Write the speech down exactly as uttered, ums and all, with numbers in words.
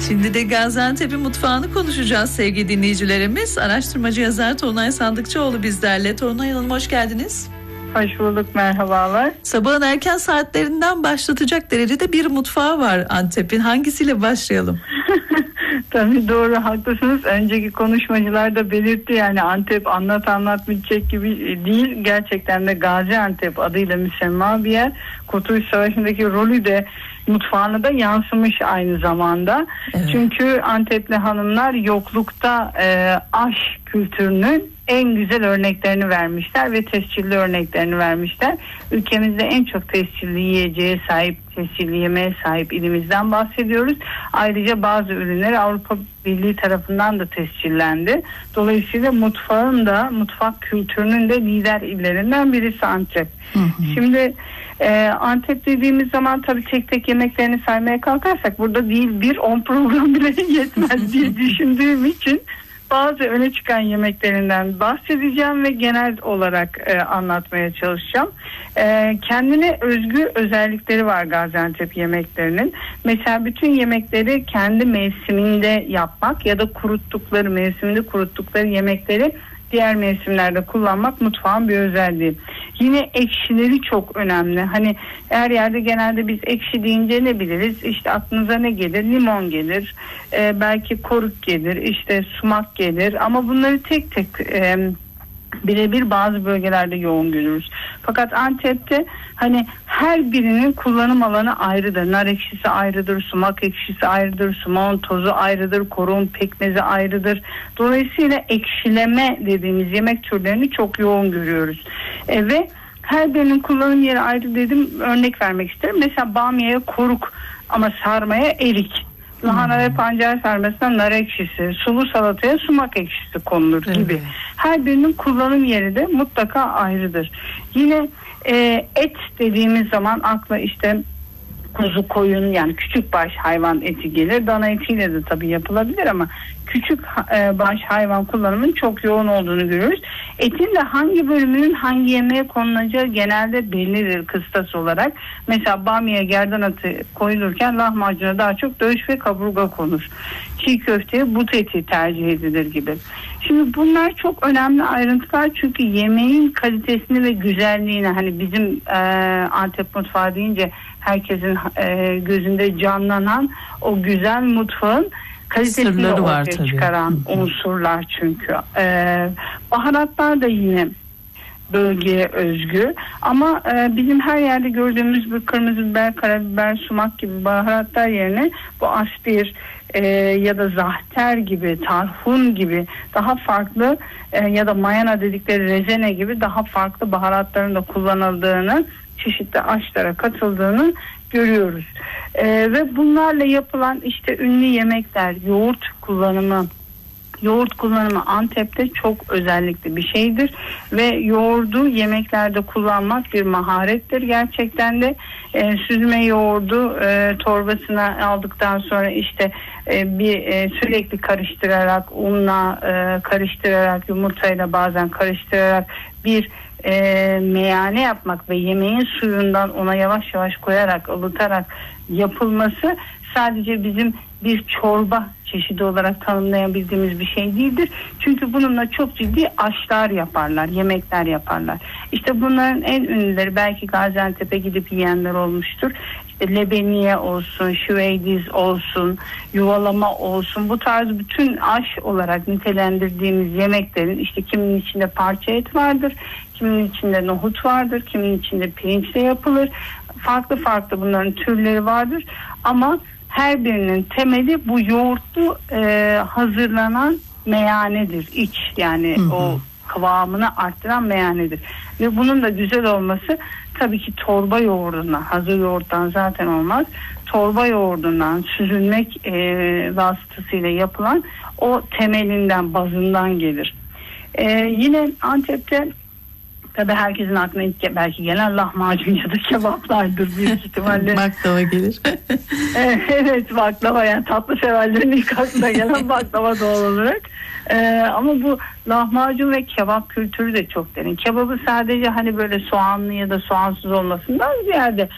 Şimdi de Gaziantep'in mutfağını konuşacağız sevgili dinleyicilerimiz. Araştırmacı yazar Tolunay Sandıkçıoğlu bizlerle. Tolunay Hanım hoş geldiniz. Hoş bulduk, merhabalar. Sabahın erken saatlerinden başlatacak derecede bir mutfağı var Antep'in. Hangisiyle başlayalım? Tabii doğru, haklısınız. Önceki konuşmacılar da belirtti, yani Antep anlat anlat bitecek gibi değil. Gerçekten de Gaziantep adıyla müsemma bir yer. Kurtuluş Savaşı'ndaki rolü de mutfağına da yansımış aynı zamanda. Evet. Çünkü Antepli hanımlar yoklukta e, aş kültürünün en güzel örneklerini vermişler ve tescilli örneklerini vermişler. Ülkemizde en çok tescilli yiyeceğe sahip, tescilli yemeğe sahip ilimizden bahsediyoruz. Ayrıca bazı ürünler Avrupa Birliği tarafından da tescillendi. Dolayısıyla mutfağın da, mutfak kültürünün de lider illerinden birisi Antep. Hı hı. Şimdi e, Antep dediğimiz zaman tabii tek tek yemeklerini saymaya kalkarsak burada değil bir on program bile yetmez diye düşündüğüm için bazı öne çıkan yemeklerinden bahsedeceğim ve genel olarak e, anlatmaya çalışacağım. E, kendine özgü özellikleri var Gaziantep yemeklerinin. Mesela bütün yemekleri kendi mevsiminde yapmak ya da kuruttukları, mevsiminde kuruttukları yemekleri diğer mevsimlerde kullanmak mutfağın bir özelliği. Yine ekşileri çok önemli. Hani her yerde genelde biz ekşi deyince ne biliriz? İşte aklınıza ne gelir? Limon gelir. Ee, belki koruk gelir. İşte sumak gelir. Ama bunları tek tek e, birebir bazı bölgelerde yoğun görürüz. Fakat Antep'te hani her birinin kullanım alanı ayrıdır. Nar ekşisi ayrıdır, sumak ekşisi ayrıdır, sumağın tozu ayrıdır, koruğun pekmezi ayrıdır. Dolayısıyla ekşileme dediğimiz yemek türlerini çok yoğun görüyoruz. E, ve her birinin kullanım yeri ayrı dedim. Örnek vermek isterim. Mesela bamyaya koruk ama sarmaya erik. Lahana ve pancar sarmasına nar ekşisi, sulu salataya sumak ekşisi konulur gibi. Evet. Her birinin kullanım yeri de mutlaka ayrıdır. Yine e, et dediğimiz zaman akla işte kuzu, koyun, yani küçük baş hayvan eti gelir. Dana etiyle de tabii yapılabilir ama küçük e, baş hayvan kullanımının çok yoğun olduğunu görürüz. Etin de hangi bölümünün hangi yemeğe konulacağı genelde bellidir kıstas olarak. Mesela bamyaya gerdan eti koyulurken lahmacuna daha çok döş ve kaburga konur. Çiğ köfteye but eti tercih edilir gibi. Şimdi bunlar çok önemli ayrıntılar çünkü yemeğin kalitesini ve güzelliğini, hani bizim e, Antep mutfağı deyince herkesin e, gözünde canlanan o güzel mutfağın kalitesini ortaya tabii. çıkaran unsurlar çünkü. Ee, baharatlar da yine bölgeye özgü ama e, bizim her yerde gördüğümüz bir kırmızı biber, karabiber, sumak gibi baharatlar yerine bu aspir e, ya da zahter gibi, tarhun gibi daha farklı e, ya da mayana dedikleri rezene gibi daha farklı baharatların da kullanıldığını, çeşitli aşlara katıldığını görüyoruz. Ee, ve bunlarla yapılan işte ünlü yemekler, yoğurt kullanımı, yoğurt kullanımı Antep'te çok özellikli bir şeydir ve yoğurdu yemeklerde kullanmak bir maharettir. Gerçekten de e, süzme yoğurdu e, torbasına aldıktan sonra işte e, bir e, sürekli karıştırarak, unla e, karıştırarak, yumurtayla bazen karıştırarak bir E, meyane yapmak ve yemeğin suyundan ona yavaş yavaş koyarak, ılıtarak yapılması sadece bizim bir çorba çeşidi olarak tanımlayabildiğimiz bir şey değildir. Çünkü bununla çok ciddi aşlar yaparlar, yemekler yaparlar. İşte bunların en ünlüleri, belki Gaziantep'e gidip yiyenler olmuştur. İşte lebeniye olsun, şüveydiz olsun, yuvalama olsun, bu tarz bütün aş olarak nitelendirdiğimiz yemeklerin işte kimin içinde parça et vardır, kimin içinde nohut vardır, kimin içinde pirinçle yapılır. Farklı farklı bunların türleri vardır ama her birinin temeli bu yoğurtlu e, hazırlanan meyanedir. İç, yani hı hı. o kıvamını arttıran meyanedir. Ve bunun da güzel olması tabii ki torba yoğurdundan, hazır yoğurttan zaten olmaz. Torba yoğurdundan, süzülmek e, vasıtasıyla yapılan o temelinden, bazından gelir. E, yine Antep'te tabii herkesin aklına ilk belki gelen lahmacun ya da kebaplardır büyük ihtimalle. Baklava gelir. Evet, baklava, yani tatlı severlerin ilk aklına gelen baklava doğal olarak. Ee, ama bu lahmacun ve kebap kültürü de çok derin. Kebabı sadece hani böyle soğanlı ya da soğansız olmasından ziyade